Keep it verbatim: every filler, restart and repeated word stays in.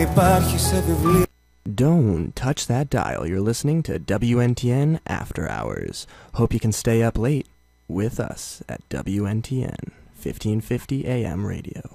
Υπάρχει σε βιβλίο. Don't touch that dial. You're listening to W N T N After Hours. Hope you can stay up late with us at W N T N fifteen fifty A M radio.